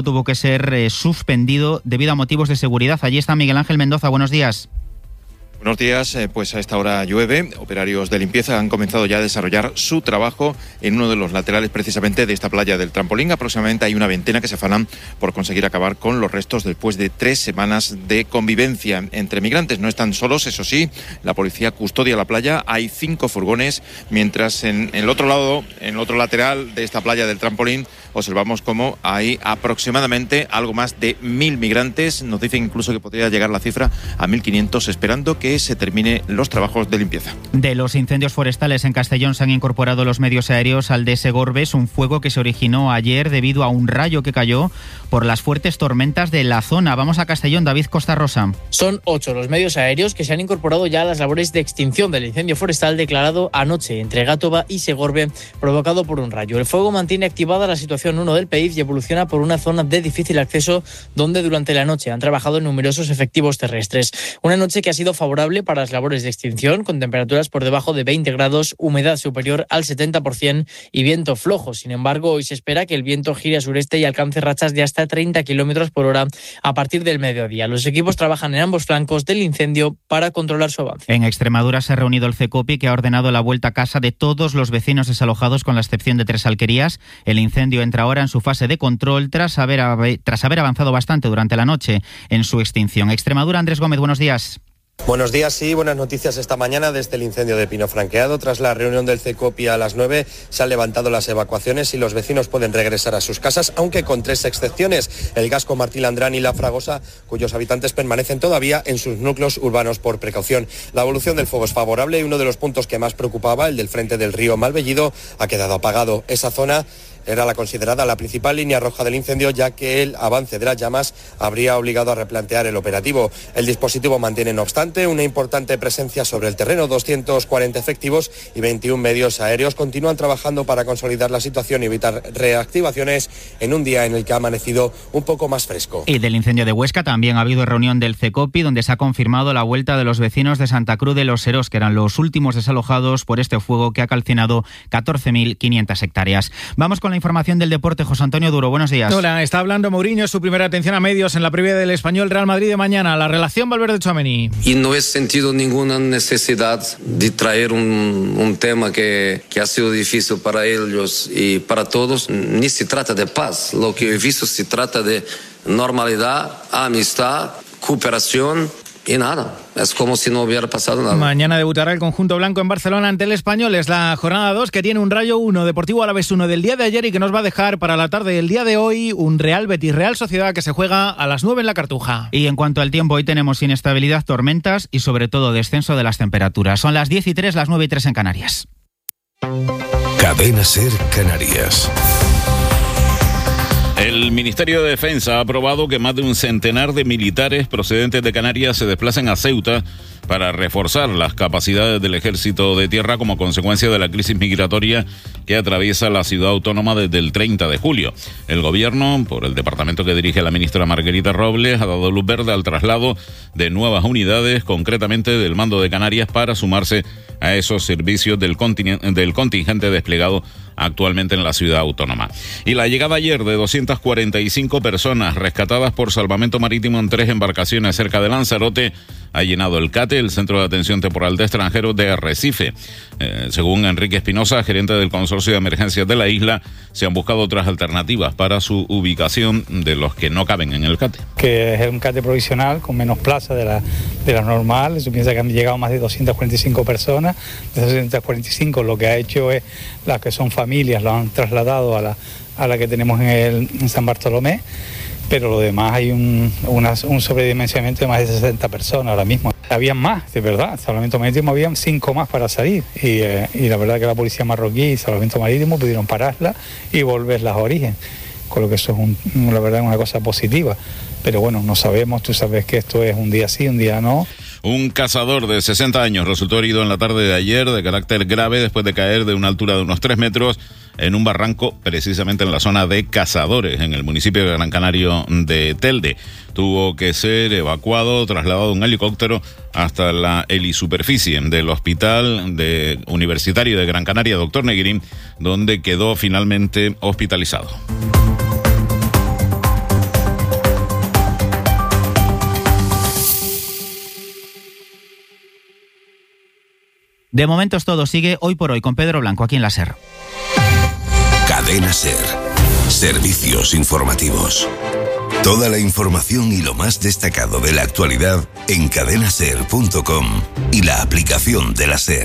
tuvo que ser suspendido debido a motivos de seguridad. Allí está Miguel Ángel Mendoza, buenos días. Buenos días, pues a esta hora llueve. Operarios de limpieza han comenzado ya a desarrollar su trabajo en uno de los laterales precisamente de esta playa del Trampolín. Aproximadamente hay una veintena que se afanan por conseguir acabar con los restos después de 3 semanas de convivencia entre migrantes. No están solos, eso sí, la policía custodia la playa. Hay 5 furgones, mientras en el otro lado, en el otro lateral de esta playa del Trampolín, observamos cómo hay aproximadamente algo más de 1.000 migrantes. Nos dicen incluso que podría llegar la cifra a 1.500, esperando que se terminen los trabajos de limpieza. De los incendios forestales en Castellón se han incorporado los medios aéreos al de Segorbes, un fuego que se originó ayer debido a un rayo que cayó por las fuertes tormentas de la zona. Vamos a Castellón, David Costa Rosa. Son 8 los medios aéreos que se han incorporado ya a las labores de extinción del incendio forestal declarado anoche entre Gátova y Segorbe, provocado por un rayo. El fuego mantiene activada la situación 1 del PEIF y evoluciona por una zona de difícil acceso donde durante la noche han trabajado numerosos efectivos terrestres. Una noche que ha sido favorable para las labores de extinción, con temperaturas por debajo de 20 grados, humedad superior al 70% y viento flojo. Sin embargo, hoy se espera que el viento gire a sureste y alcance rachas de hasta 30 kilómetros por hora a partir del mediodía. Los equipos trabajan en ambos flancos del incendio para controlar su avance. En Extremadura se ha reunido el CECOPI, que ha ordenado la vuelta a casa de todos los vecinos desalojados, con la excepción de 3 alquerías. El incendio entra ahora en su fase de control tras haber avanzado bastante durante la noche en su extinción. Extremadura, Andrés Gómez, buenos días. Buenos días, sí, buenas noticias esta mañana desde el incendio de Pino Franqueado. Tras la reunión del CECOPI a las 9 se han levantado las evacuaciones y los vecinos pueden regresar a sus casas, aunque con 3 excepciones: el Gasco, Martí Landrán y La Fragosa, cuyos habitantes permanecen todavía en sus núcleos urbanos por precaución. La evolución del fuego es favorable y uno de los puntos que más preocupaba, el del frente del río Malvellido, ha quedado apagado. Esa zona era la considerada la principal línea roja del incendio, ya que el avance de las llamas habría obligado a replantear el operativo. El dispositivo mantiene, no obstante, una importante presencia sobre el terreno. 240 efectivos y 21 medios aéreos continúan trabajando para consolidar la situación y evitar reactivaciones en un día en el que ha amanecido un poco más fresco. Y del incendio de Huesca también ha habido reunión del CECOPI, donde se ha confirmado la vuelta de los vecinos de Santa Cruz de los Serós, que eran los últimos desalojados por este fuego que ha calcinado 14.500 hectáreas. Vamos con la información del deporte. José Antonio Duro, buenos días. Hola, está hablando Mourinho, su primera atención a medios en la previa del Español Real Madrid de mañana. La relación Valverde-Tchouaméni. Y no he sentido ninguna necesidad de traer un tema que ha sido difícil para ellos y para todos. Ni se trata de paz. Lo que he visto se trata de normalidad, amistad, cooperación. Y nada, es como si no hubiera pasado nada. Mañana debutará el conjunto blanco en Barcelona ante el Español. Es la jornada 2, que tiene un Rayo 1, Deportivo Alavés 1 del día de ayer, y que nos va a dejar para la tarde del día de hoy un Real Betis Real Sociedad, que se juega a las 9 en la Cartuja. Y en cuanto al tiempo, hoy tenemos inestabilidad, tormentas y sobre todo descenso de las temperaturas. Son las 10:03, las 9:03 en Canarias. Cadena SER Canarias. El Ministerio de Defensa ha aprobado que más de un centenar de militares procedentes de Canarias se desplacen a Ceuta para reforzar las capacidades del Ejército de Tierra como consecuencia de la crisis migratoria que atraviesa la ciudad autónoma desde el 30 de julio. El gobierno, por el departamento que dirige la ministra Margarita Robles, ha dado luz verde al traslado de nuevas unidades, concretamente del Mando de Canarias, para sumarse a esos servicios del contingente desplegado actualmente en la ciudad autónoma. Y la llegada ayer de 245 personas rescatadas por salvamento marítimo en 3 embarcaciones cerca de Lanzarote ha llenado el CATE, el Centro de Atención Temporal de Extranjeros de Arrecife. Según Enrique Espinosa, gerente del Consorcio de Emergencias de la isla, se han buscado otras alternativas para su ubicación de los que no caben en el CATE. Que es un CATE provisional con menos plazas de la normal. Se piensa que han llegado más de 245 personas. De esas 245 lo que ha hecho es las que son familias, lo han trasladado a la que tenemos en San Bartolomé. Pero lo demás hay un sobredimensionamiento de más de 60 personas ahora mismo. Habían más, de verdad. Salvamento Marítimo habían 5 más para salir. Y la verdad que la policía marroquí y Salvamento Marítimo pudieron pararla y volverlas a origen. Con lo que eso es la verdad, una cosa positiva. Pero bueno, no sabemos, tú sabes que esto es un día sí, un día no. Un cazador de 60 años resultó herido en la tarde de ayer de carácter grave después de caer de una altura de unos 3 metros en un barranco, precisamente en la zona de Cazadores, en el municipio de Gran Canario de Telde. Tuvo que ser evacuado, trasladado en un helicóptero hasta la helisuperficie del Hospital Universitario de Gran Canaria, Dr. Negrín, donde quedó finalmente hospitalizado. De momento es todo. Sigue Hoy por Hoy con Pedro Blanco aquí en la SER. Cadena SER. Servicios informativos. Toda la información y lo más destacado de la actualidad en cadenaser.com y la aplicación de la SER.